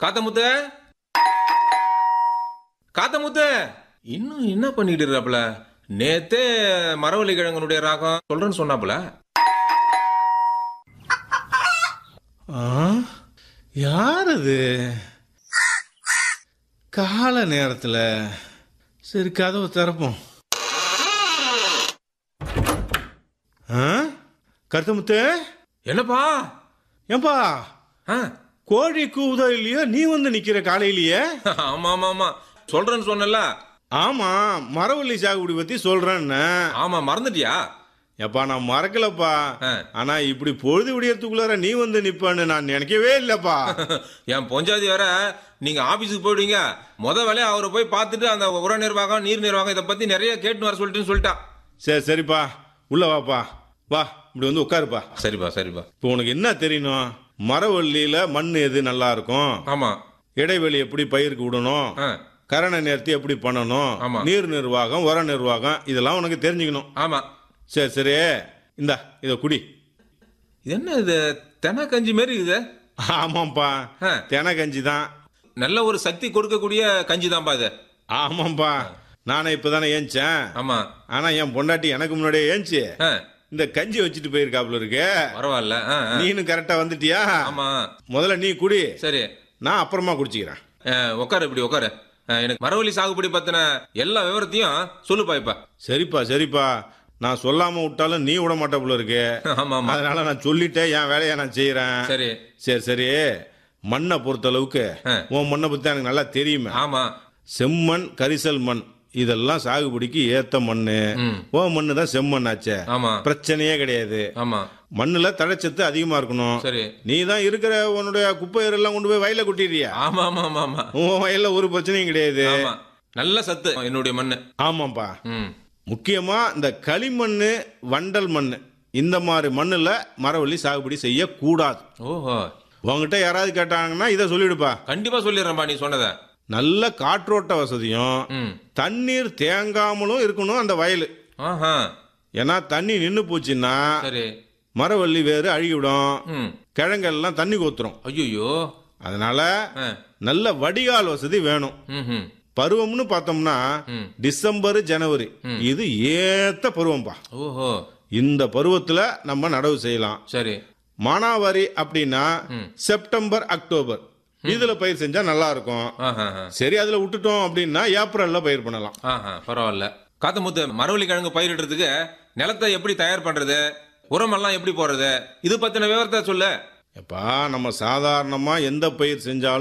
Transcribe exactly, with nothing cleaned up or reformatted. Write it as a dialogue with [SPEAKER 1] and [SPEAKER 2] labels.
[SPEAKER 1] காத்தமுத்த காத்தமுத்த இன்னும் என்ன பண்ணிட்டு இருக்காப்ல? நேத்தே மரவள்ளி கிழங்கனுடைய ராகம் சொல்றேன்னு சொன்னாப்ல.
[SPEAKER 2] யார் அது கால நேரத்தில்? சரி, கதவை திறப்போம். கருத்தமுத்து,
[SPEAKER 1] என்னப்பா?
[SPEAKER 2] ஏன்பா
[SPEAKER 1] ஆ,
[SPEAKER 2] கோழி கூவுதோ இல்லையோ, நீ வந்து நிக்கிற காலையிலேயே?
[SPEAKER 1] ஆமா ஆமா ஆமா சொல்றேன்னு சொன்னல.
[SPEAKER 2] ஆமா, மரவள்ளி சாகுபடி பத்தி சொல்றேன்னு.
[SPEAKER 1] ஆமா, மறந்துட்டியா?
[SPEAKER 2] எப்பா, நான் மறக்கலப்பா.
[SPEAKER 1] ஆ.
[SPEAKER 2] ஆனா இப்படி பொழுது விடியறதுக்குள்ளார நீ வந்து நிப்பான்னு நான் நினைக்கவே இல்லப்பா.
[SPEAKER 1] என் பொஞ்சாதி வேற, நீங்க ஆபீஸுக்கு போயிடுவீங்க, முத வேலையை அவரை போய் பார்த்துட்டு அந்த உர நிர்வாகம் நீர் நிர்வாகம் இதை பத்தி நிறைய கேட்டு வர சொல்லிட்டுன்னு சொல்லிட்டா.
[SPEAKER 2] சரி சரிப்பா, உள்ள வாப்பா. வா, இப்படி வந்து உட்காருப்பா.
[SPEAKER 1] சரிப்பா சரிப்பா.
[SPEAKER 2] இப்போ உனக்கு என்ன தெரியணும்? மரவள்ளியில மண் எது நல்லா இருக்கும்,
[SPEAKER 1] ஆமா.
[SPEAKER 2] இடைவெளி எப்படி பயிருக்கு விடணும்,
[SPEAKER 1] ஆ,
[SPEAKER 2] கரண நேர்த்தி எப்படி பண்ணணும்,
[SPEAKER 1] ஆமா.
[SPEAKER 2] நீர் நிர்வாகம், உர நிர்வாகம், இதெல்லாம் உனக்கு தெரிஞ்சுக்கணும்.
[SPEAKER 1] ஆமா.
[SPEAKER 2] சரி சரி, இந்தா இத குடி.
[SPEAKER 1] இது என்ன இது? தென கஞ்சி மாதிரி இது.
[SPEAKER 2] ஆமாப்பா,
[SPEAKER 1] ஆ.
[SPEAKER 2] தென கஞ்சி தான்.
[SPEAKER 1] நல்ல ஒரு சக்தி கொடுக்கக்கூடிய கஞ்சி தான்ப்பா இது.
[SPEAKER 2] ஆமாப்பா, நானே இப்பதானே ஏஞ்சேன்.
[SPEAKER 1] ஆமா.
[SPEAKER 2] ஆனா என் பொண்டாட்டி எனக்கு முன்னாடியே ஏஞ்சி
[SPEAKER 1] ஆ,
[SPEAKER 2] இந்த கஞ்சி வச்சுட்டு போயிருக்காப்புல இருக்கு.
[SPEAKER 1] பரவாயில்ல. ஆ, ஆ.
[SPEAKER 2] நீனும் கரெக்டா வந்துட்டியா?
[SPEAKER 1] ஆமா.
[SPEAKER 2] முதல்ல நீ குடி,
[SPEAKER 1] சரி.
[SPEAKER 2] நான் அப்புறமா குடிச்சுக்கிறேன்.
[SPEAKER 1] ஆ, உட்காரு, இப்படி உட்காரு. ஆ, எனக்கு மரவள்ளி சாகுபடி பத்தின எல்லா விவரத்தையும் சொல்லுப்பா இப்ப.
[SPEAKER 2] சரிப்பா சரிப்பா, நான் சொல்லாம விட்டாலும் நீ விட மாட்டாப்புல இருக்கு.
[SPEAKER 1] ஆமா ஆமா.
[SPEAKER 2] அதனால நான் சொல்லிட்டேன், என் வேலையை நான் செய்யறேன்.
[SPEAKER 1] சரி
[SPEAKER 2] சரி சரி, மண்ணை பொறுத்த அளவுக்கு
[SPEAKER 1] ஆ.
[SPEAKER 2] உன் மண்ணை பத்தி எனக்கு நல்லா தெரியுமே.
[SPEAKER 1] ஆமா.
[SPEAKER 2] செம்மண், கரிசல் மண், இதெல்லாம் சாகுபடிக்கு ஏத்த மண்ணு.
[SPEAKER 1] ம்.
[SPEAKER 2] உன் மண்ணு தான் செம்மண் ஆச்சே,
[SPEAKER 1] ஆமா
[SPEAKER 2] பிரச்சனையே கிடையாது.
[SPEAKER 1] ஆமா.
[SPEAKER 2] மண்ணுல தழைச்சத்து அதிகமா இருக்கணும்.
[SPEAKER 1] சரி.
[SPEAKER 2] நீ தான் இருக்கிற உன்னுடைய குப்பையர் எல்லாம் கொண்டு போய் வயல்ல கொட்டிடுறியா?
[SPEAKER 1] ஆமா ஆமா ஆமா ஆமா.
[SPEAKER 2] உன் வயல்ல ஒரு பிரச்சனையும் கிடையாது.
[SPEAKER 1] ஆமா, நல்ல சத்து என்னுடைய மண்ணு.
[SPEAKER 2] ஆமாப்பா,
[SPEAKER 1] ம்.
[SPEAKER 2] முக்கியமா இந்த களிமண்ணு, வண்டல் மண்ணு, இந்த மாதிரி மண்ணுல மரவள்ளி சாகுபடி செய்யக்கூடாது.
[SPEAKER 1] ஓஹோ,
[SPEAKER 2] உங்ககிட்ட யாராவது கேட்டாங்கன்னா இதை சொல்லிடுப்பா.
[SPEAKER 1] கண்டிப்பா சொல்லிடுறேன்பா நீ சொன்னத.
[SPEAKER 2] நல்ல காற்றோட்ட வசதியும்
[SPEAKER 1] ம்.
[SPEAKER 2] தண்ணீர் தேங்காமலும் இருக்கணும் அந்த வயல்.
[SPEAKER 1] ஆஹா.
[SPEAKER 2] ஏன்னா தண்ணி நின்று போச்சுன்னா
[SPEAKER 1] சரி.
[SPEAKER 2] மரவள்ளி வேறு அழுகிவிடும்,
[SPEAKER 1] ம்.
[SPEAKER 2] கிழங்கெல்லாம் தண்ணி கோத்துரும்.
[SPEAKER 1] ஐயோ.
[SPEAKER 2] அதனால
[SPEAKER 1] ஆ.
[SPEAKER 2] நல்ல வடிகால் வசதி வேணும்.
[SPEAKER 1] ம்.
[SPEAKER 2] பருவம்னு பார்த்தோம்னா
[SPEAKER 1] ம்.
[SPEAKER 2] டிசம்பர், ஜனவரி, இது ஏத்த பருவம்பா.
[SPEAKER 1] ஓஹோ.
[SPEAKER 2] இந்த பருவத்துல நம்ம நடவு செய்யலாம்.
[SPEAKER 1] சரி.
[SPEAKER 2] மானாவாரி அப்படின்னா
[SPEAKER 1] ம்.
[SPEAKER 2] செப்டம்பர், அக்டோபர், இதுல பயிர் செஞ்சா நல்லா இருக்கும்.
[SPEAKER 1] ஆஹா.
[SPEAKER 2] சரி, அதுல விட்டுட்டோம் அப்படின்னா ஏப்ரல்ல பயிர் பண்ணலாம்.
[SPEAKER 1] ஆஹா, பரவாயில்ல. காத்தமுத்து, மரவள்ளி கிழங்கு பயிரிடுறதுக்கு நிலத்தை எப்படி தயார் பண்றது, உரமெல்லாம் எப்படி போடுறது, இது பத்தின விவரத்தை சொல்லு.
[SPEAKER 2] எப்பா, நம்ம சாதாரணமா எந்த பயிர் செஞ்சாலும்